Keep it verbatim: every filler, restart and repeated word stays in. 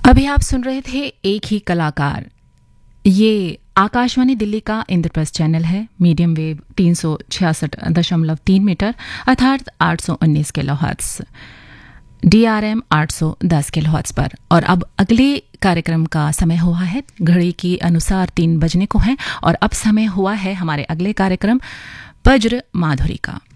अभी आप सुन रहे थे एक ही कलाकार। ये आकाशवाणी दिल्ली का इंद्रप्रस्थ चैनल है, मीडियम वेव तीन सौ छियासठ दशमलव तीन मीटर अर्थात आठ सौ उन्नीस किलोहर्ट्ज, डीआरएम आठ सौ दस किलोहर्ट्ज पर। और अब अगले कार्यक्रम का समय हुआ है, घड़ी के अनुसार तीन बजने को है और अब समय हुआ है हमारे अगले कार्यक्रम वज्र माधुरी का।